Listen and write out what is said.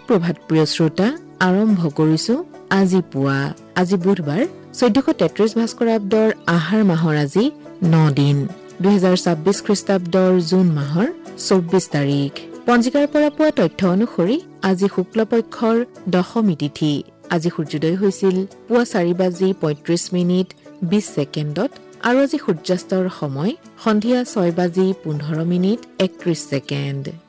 সুপ্ৰভাত প্ৰিয় শ্ৰোতা, আৰম্ভ কৰিছো আজি পুৱা। আজি বুধবাৰ 1433 ভাস্কৰাব্দৰ আহাৰ মাহৰ আজি 9 দিন, 2026 খ্ৰীষ্টাব্দৰ জুন মাহৰ 24 তাৰিখ। পঞ্জিকাৰ পৰা পোৱা তথ্য অনুসৰি আজি শুক্লপক্ষৰ দশমী তিথি। আজি সূৰ্যোদয় হৈছিল পুৱা 4:35 আৰু আজি সূৰ্যাস্তৰ সময় সন্ধিয়া 6:15 31